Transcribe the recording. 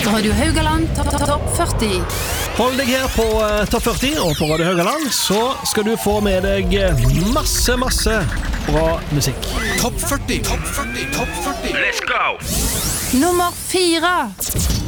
Radio Haugaland Topp 40. Hold deg her på Topp 40 og på Radio Haugaland, så skal du få med deg masse bra musikk. Topp 40, Topp 40, Topp 40. Let's go! Nummer 4.